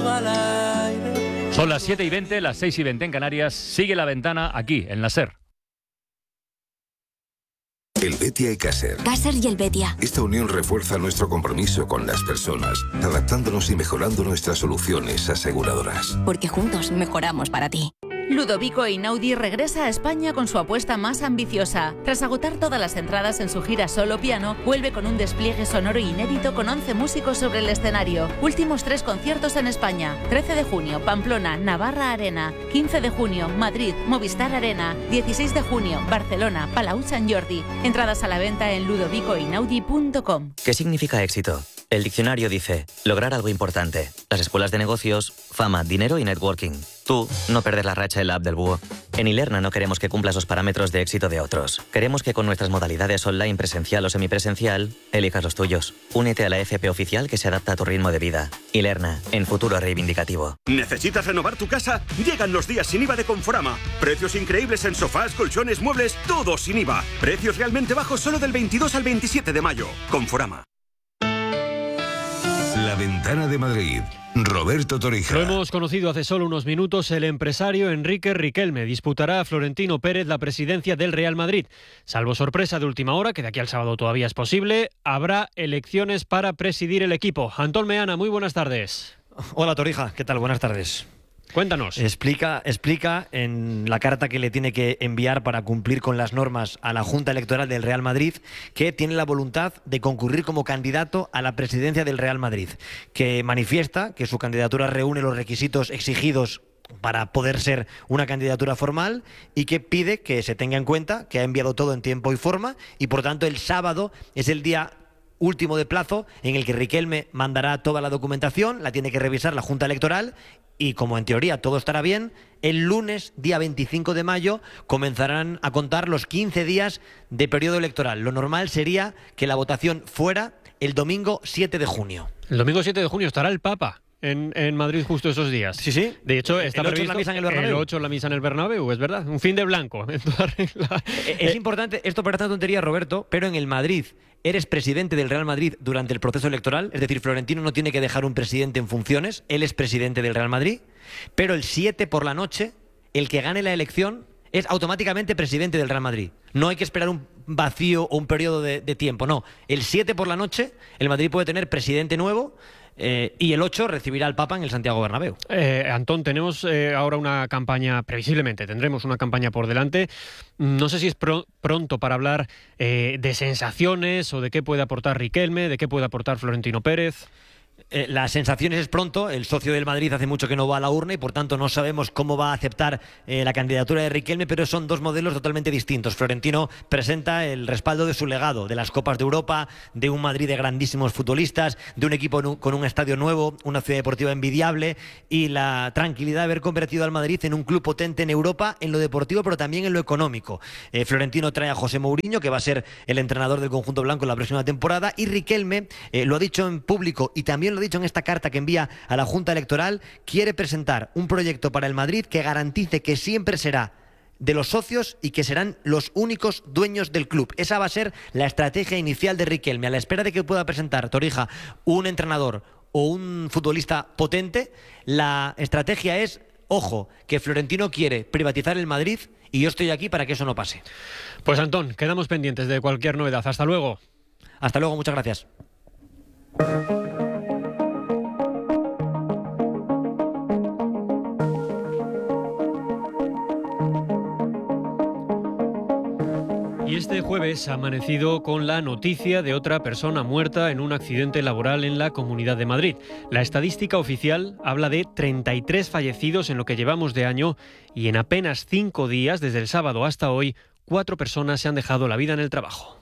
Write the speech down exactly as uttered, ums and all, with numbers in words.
al aire. Son las siete y veinte, las seis y veinte en Canarias. Sigue La Ventana aquí, en la SER. Helvetia y Caser. Caser y Helvetia. Esta unión refuerza nuestro compromiso con las personas, adaptándonos y mejorando nuestras soluciones aseguradoras. Porque juntos mejoramos para ti. Ludovico Einaudi regresa a España con su apuesta más ambiciosa. Tras agotar todas las entradas en su gira solo piano, vuelve con un despliegue sonoro inédito con once músicos sobre el escenario. Últimos tres conciertos en España. trece de junio, Pamplona, Navarra Arena. quince de junio, Madrid, Movistar Arena. dieciséis de junio, Barcelona, Palau Sant Jordi. Entradas a la venta en ludovico einaudi punto com. ¿Qué significa éxito? El diccionario dice, lograr algo importante. Las escuelas de negocios, fama, dinero y networking. Tú, no perder la racha en la app del búho. En Ilerna no queremos que cumplas los parámetros de éxito de otros. Queremos que con nuestras modalidades online, presencial o semipresencial, elijas los tuyos. Únete a la F P oficial que se adapta a tu ritmo de vida. Ilerna, en futuro reivindicativo. ¿Necesitas renovar tu casa? Llegan los días sin I V A de Conforama. Precios increíbles en sofás, colchones, muebles, todo sin I V A. Precios realmente bajos solo del veintidós al veintisiete de mayo. Conforama. La Ventana de Madrid. Roberto Torija. Lo hemos conocido hace solo unos minutos. El empresario Enrique Riquelme disputará a Florentino Pérez la presidencia del Real Madrid. Salvo sorpresa de última hora, que de aquí al sábado todavía es posible, habrá elecciones para presidir el equipo. Antón Meana, muy buenas tardes. Hola Torija, ¿qué tal? Buenas tardes. Cuéntanos. Explica, explica en la carta que le tiene que enviar para cumplir con las normas a la Junta Electoral del Real Madrid que tiene la voluntad de concurrir como candidato a la presidencia del Real Madrid, que manifiesta que su candidatura reúne los requisitos exigidos para poder ser una candidatura formal y que pide que se tenga en cuenta que ha enviado todo en tiempo y forma y por tanto el sábado es el día último de plazo en el que Riquelme mandará toda la documentación, la tiene que revisar la Junta Electoral y como en teoría todo estará bien, el lunes, día veinticinco de mayo, comenzarán a contar los quince días de periodo electoral. Lo normal sería que la votación fuera el domingo siete de junio. El domingo siete de junio estará el Papa en, en Madrid justo esos días. Sí, sí. De hecho, está el ocho previsto en la misa en el Bernabéu. El ocho en la misa en el Bernabéu, es verdad. Un fin de blanco. En toda regla. Es importante, esto parece una tontería, Roberto, pero en el Madrid eres presidente del Real Madrid durante el proceso electoral, es decir, Florentino no tiene que dejar un presidente en funciones, él es presidente del Real Madrid, pero el siete por la noche, el que gane la elección es automáticamente presidente del Real Madrid. No hay que esperar un vacío o un periodo de, de tiempo, no. El siete por la noche, el Madrid puede tener presidente nuevo, Eh, y el ocho recibirá al Papa en el Santiago Bernabéu. Eh, Antón, tenemos eh, ahora una campaña, previsiblemente tendremos una campaña por delante. No sé si es pro- pronto para hablar eh, de sensaciones o de qué puede aportar Riquelme, de qué puede aportar Florentino Pérez. Eh, las sensaciones es pronto, el socio del Madrid hace mucho que no va a la urna y por tanto no sabemos cómo va a aceptar eh, la candidatura de Riquelme, pero son dos modelos totalmente distintos. Florentino presenta el respaldo de su legado, de las Copas de Europa, de un Madrid de grandísimos futbolistas, de un equipo con un estadio nuevo, una ciudad deportiva envidiable y la tranquilidad de haber convertido al Madrid en un club potente en Europa, en lo deportivo pero también en lo económico. Eh, Florentino trae a José Mourinho, que va a ser el entrenador del conjunto blanco la próxima temporada, y Riquelme, eh, lo ha dicho en público y también lo ha dicho en esta carta que envía a la Junta Electoral, quiere presentar un proyecto para el Madrid que garantice que siempre será de los socios y que serán los únicos dueños del club. Esa va a ser la estrategia inicial de Riquelme, a la espera de que pueda presentar, Torija, un entrenador o un futbolista potente. La estrategia es, ojo, que Florentino quiere privatizar el Madrid y yo estoy aquí para que eso no pase. Pues Antón, quedamos pendientes de cualquier novedad. Hasta luego. Hasta luego, muchas gracias. Y este jueves ha amanecido con la noticia de otra persona muerta en un accidente laboral en la Comunidad de Madrid. La estadística oficial habla de treinta y tres fallecidos en lo que llevamos de año y en apenas cinco días, desde el sábado hasta hoy, cuatro personas se han dejado la vida en el trabajo.